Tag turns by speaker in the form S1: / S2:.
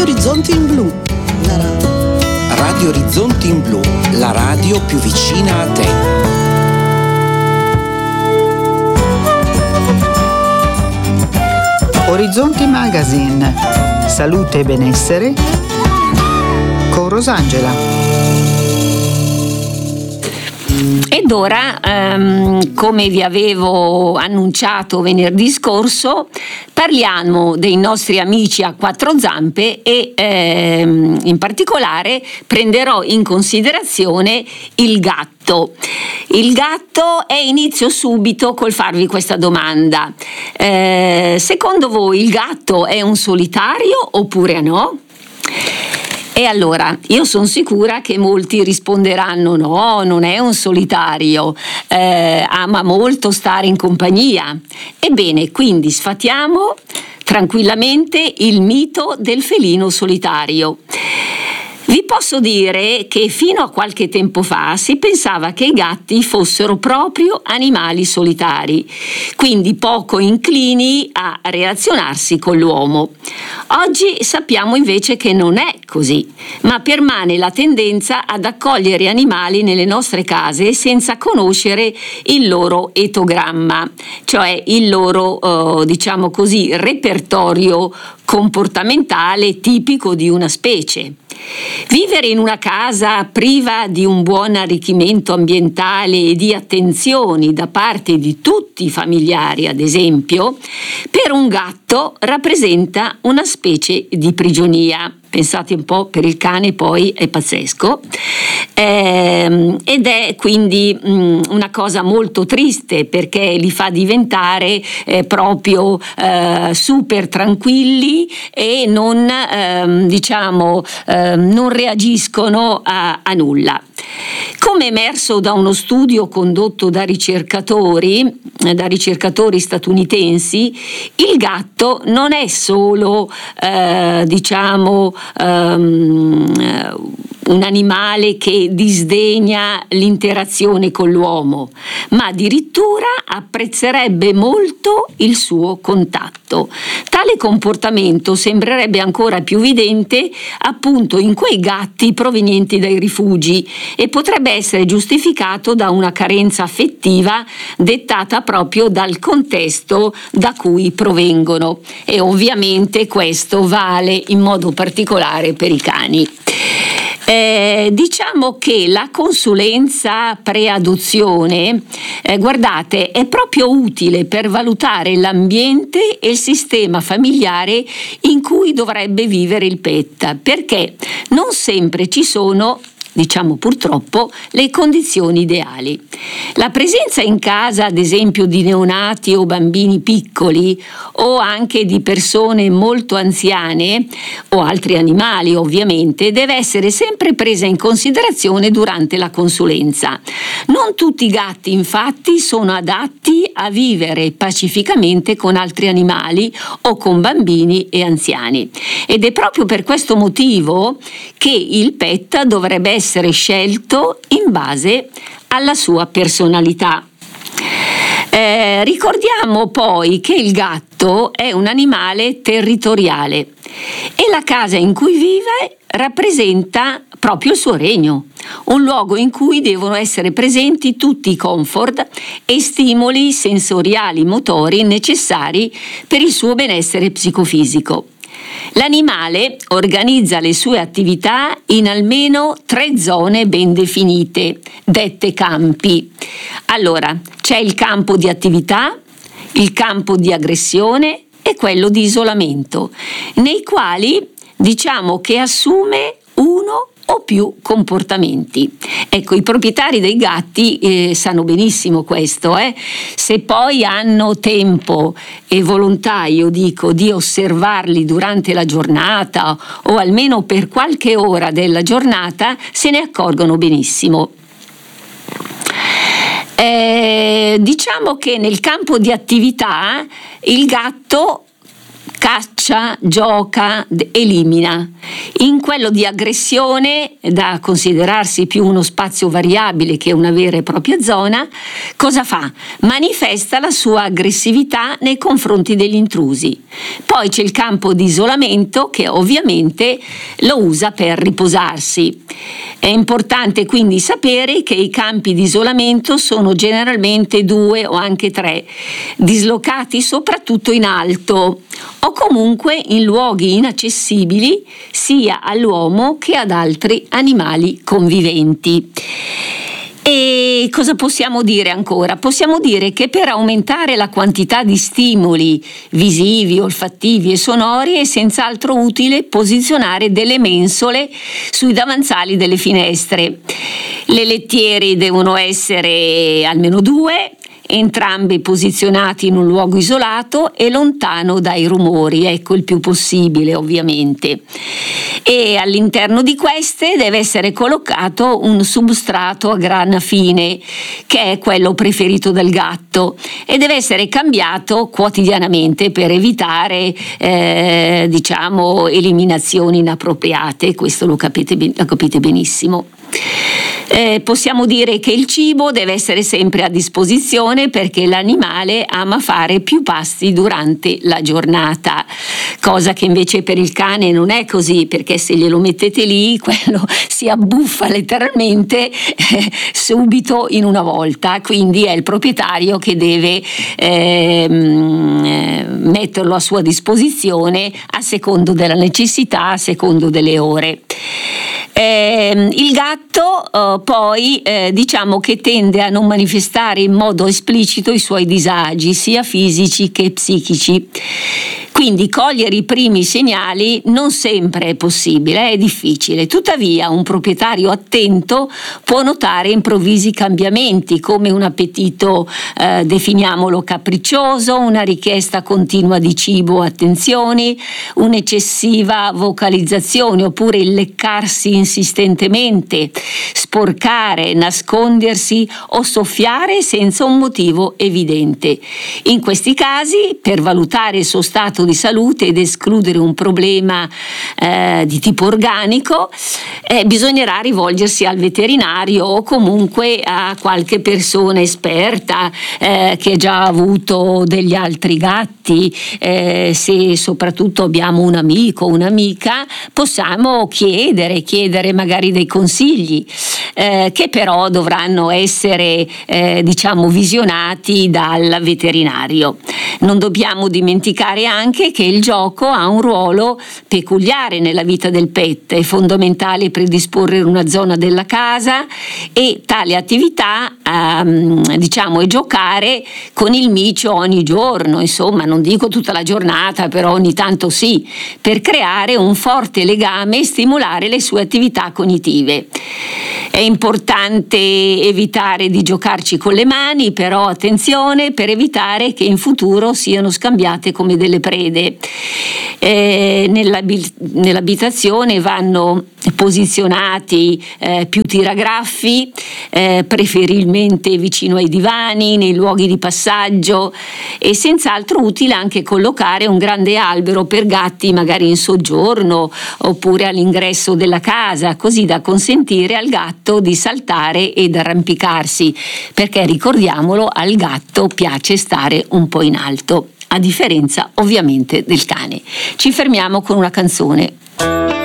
S1: Orizzonti in Blu.
S2: Radio Orizzonti in Blu, la radio più vicina a te.
S3: Orizzonti Magazine. Salute e benessere con Rosangela.
S4: Ed ora, come vi avevo annunciato venerdì scorso, parliamo dei nostri amici a quattro zampe e in particolare prenderò in considerazione il gatto. Il gatto, e inizio subito col farvi questa domanda. Secondo voi il gatto è un solitario oppure no? E allora, io sono sicura che molti risponderanno no, non è un solitario, ama molto stare in compagnia. Ebbene, quindi sfatiamo tranquillamente il mito del felino solitario. Vi posso dire che fino a qualche tempo fa si pensava che i gatti fossero proprio animali solitari, quindi poco inclini a relazionarsi con l'uomo. Oggi sappiamo invece che non è così, ma permane la tendenza ad accogliere animali nelle nostre case senza conoscere il loro etogramma, cioè il loro, diciamo così, repertorio comportamentale tipico di una specie. Vivere in una casa priva di un buon arricchimento ambientale e di attenzioni da parte di tutti i familiari, ad esempio, per un gatto rappresenta una specie di prigionia. Pensate un po', per il cane poi è pazzesco, ed è quindi una cosa molto triste, perché li fa diventare proprio super tranquilli e non non reagiscono a nulla. Come emerso da uno studio condotto da ricercatori statunitensi, il gatto non è solo un animale che disdegna l'interazione con l'uomo, ma addirittura apprezzerebbe molto il suo contatto. Tale comportamento sembrerebbe ancora più evidente appunto in quei gatti provenienti dai rifugi e potrebbe essere giustificato da una carenza affettiva dettata proprio dal contesto da cui provengono, e ovviamente questo vale in modo particolare per i cani. Diciamo che la consulenza preadozione, guardate, è proprio utile per valutare l'ambiente e il sistema familiare in cui dovrebbe vivere il pet, perché non sempre ci sono, diciamo purtroppo, le condizioni ideali. La presenza in casa, ad esempio, di neonati o bambini piccoli o anche di persone molto anziane o altri animali, ovviamente, deve essere sempre presa in considerazione durante la consulenza. Non tutti i gatti, infatti, sono adatti a vivere pacificamente con altri animali o con bambini e anziani. Ed è proprio per questo motivo che il pet dovrebbe essere scelto in base alla sua personalità. Ricordiamo poi che il gatto è un animale territoriale e la casa in cui vive rappresenta proprio il suo regno, un luogo in cui devono essere presenti tutti i comfort e stimoli sensoriali motori necessari per il suo benessere psicofisico. L'animale organizza le sue attività in almeno 3 zone ben definite, dette campi. Allora, c'è il campo di attività, il campo di aggressione e quello di isolamento, nei quali diciamo che assume uno o più comportamenti. Ecco, i proprietari dei gatti sanno benissimo questo. Se poi hanno tempo e volontà, io dico, di osservarli durante la giornata o almeno per qualche ora della giornata, se ne accorgono benissimo. Diciamo che nel campo di attività il gatto caccia, gioca, elimina. In quello di aggressione, da considerarsi più uno spazio variabile che una vera e propria zona, cosa fa? Manifesta la sua aggressività nei confronti degli intrusi. Poi c'è il campo di isolamento, che ovviamente lo usa per riposarsi. È importante quindi sapere che i campi di isolamento sono generalmente 2 o anche 3, dislocati soprattutto in alto o comunque in luoghi inaccessibili sia all'uomo che ad altri animali conviventi. E cosa possiamo dire ancora? Possiamo dire che per aumentare la quantità di stimoli visivi, olfattivi e sonori è senz'altro utile posizionare delle mensole sui davanzali delle finestre. Le lettiere devono essere almeno 2, entrambi posizionati in un luogo isolato e lontano dai rumori, ecco, il più possibile ovviamente. E all'interno di queste deve essere collocato un substrato a grana fine, che è quello preferito del gatto, e deve essere cambiato quotidianamente per evitare eliminazioni inappropriate. Questo lo capite benissimo. Possiamo dire che il cibo deve essere sempre a disposizione, perché l'animale ama fare più pasti durante la giornata, cosa che invece per il cane non è così, perché se glielo mettete lì quello si abbuffa letteralmente subito in una volta, quindi è il proprietario che deve metterlo a sua disposizione a secondo della necessità, a secondo delle ore. Il gatto poi diciamo che tende a non manifestare in modo esplicito i suoi disagi sia fisici che psichici, quindi cogliere i primi segnali non sempre è possibile, è difficile. Tuttavia un proprietario attento può notare improvvisi cambiamenti, come un appetito definiamolo capriccioso, una richiesta continua di cibo o attenzioni, un'eccessiva vocalizzazione oppure il leccarsi insistentemente, sporcare, nascondersi o soffiare senza un motivo evidente. In questi casi, per valutare il suo stato di salute ed escludere un problema di tipo organico, bisognerà rivolgersi al veterinario o comunque a qualche persona esperta che ha già avuto degli altri gatti. Se soprattutto abbiamo un amico o un'amica, possiamo chiedere magari dei consigli che però dovranno essere visionati dal veterinario. Non dobbiamo dimenticare anche che il gioco ha un ruolo peculiare nella vita del pet. È fondamentale predisporre una zona della casa, e tale attività è giocare con il micio ogni giorno, insomma non dico tutta la giornata, però ogni tanto sì, per creare un forte legame e stimolare le sue attività cognitive. È importante evitare di giocarci con le mani, però attenzione, per evitare che in futuro siano scambiate come delle prede. Nell'abitazione vanno posizionati più tiragraffi, preferibilmente vicino ai divani, nei luoghi di passaggio, e senz'altro utile anche collocare un grande albero per gatti magari in soggiorno oppure all'ingresso della casa, così da consentire al gatto di saltare ed arrampicarsi, perché ricordiamolo, al gatto piace stare un po' in alto, a differenza ovviamente del cane. Ci fermiamo con una canzone.